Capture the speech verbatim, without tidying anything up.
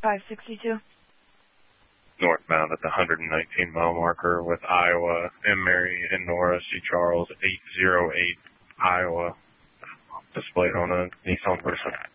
five sixty-two. Northbound at the one hundred nineteen mile marker with Iowa, M. Mary and Nora C. Charles, eight oh eight, Iowa. Displayed on a Nissan Versa.